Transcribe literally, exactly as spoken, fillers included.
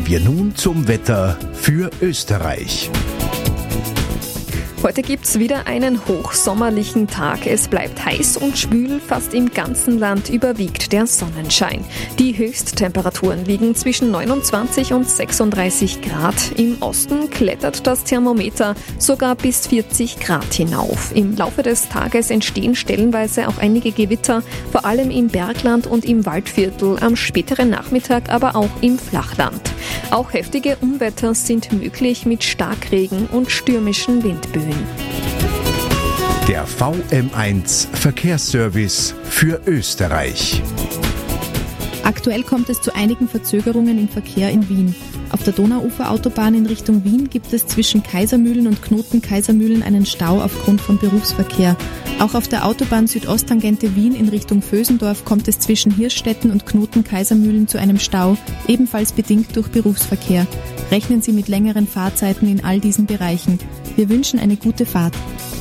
Kommen wir nun zum Wetter für Österreich. Heute gibt's wieder einen hochsommerlichen Tag. Es bleibt heiß und schwül, fast im ganzen Land überwiegt der Sonnenschein. Die Höchsttemperaturen liegen zwischen neunundzwanzig und sechsunddreißig Grad. Im Osten klettert das Thermometer sogar bis vierzig Grad hinauf. Im Laufe des Tages entstehen stellenweise auch einige Gewitter, vor allem im Bergland und im Waldviertel, am späteren Nachmittag aber auch im Flachland. Auch heftige Unwetter sind möglich mit Starkregen und stürmischen Windböen. Der V M eins Verkehrsservice für Österreich. Aktuell kommt es zu einigen Verzögerungen im Verkehr in Wien. Auf der Donauuferautobahn in Richtung Wien gibt es zwischen Kaisermühlen und Knoten Kaisermühlen einen Stau aufgrund von Berufsverkehr. Auch auf der Autobahn Südosttangente Wien in Richtung Vösendorf kommt es zwischen Hirschstetten und Knoten Kaisermühlen zu einem Stau, ebenfalls bedingt durch Berufsverkehr. Rechnen Sie mit längeren Fahrzeiten in all diesen Bereichen. Wir wünschen eine gute Fahrt.